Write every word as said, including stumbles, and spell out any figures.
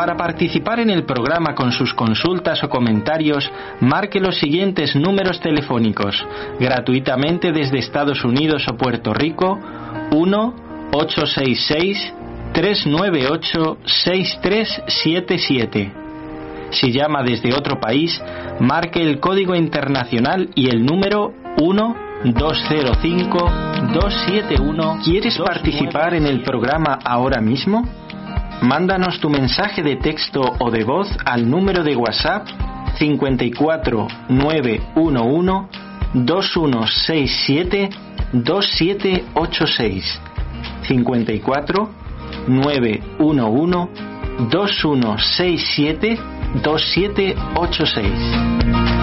Para participar en el programa con sus consultas o comentarios, marque los siguientes números telefónicos, gratuitamente desde Estados Unidos o Puerto Rico: uno ocho seis seis, tres nueve ocho, seis tres siete siete. Si llama desde otro país, marque el código internacional y el número uno dos cero cinco, dos siete uno. ¿Quieres participar en el programa ahora mismo? Mándanos tu mensaje de texto o de voz al número de WhatsApp cinco cuatro nueve uno uno, dos uno seis siete, dos siete ocho seis. cinco cuatro nueve uno uno, dos uno seis siete, dos siete ocho seis.